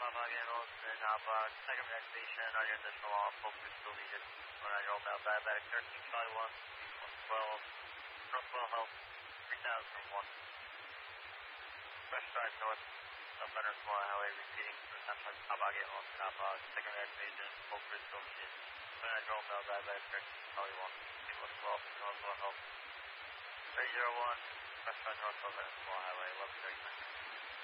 Papagamos and Alpha, second station on your additional off, hope you're still needed. When I roll down diabetic 13 Charlie 1, 112, Northwell Health, 3001. West side north, southern small highway repeating for Central Papagamos and Alpha, second station, hope you're still needed. When I roll down diabetic 13 Charlie 1, 112, Northwell Health, 301, West side north, southern small highway, 1139.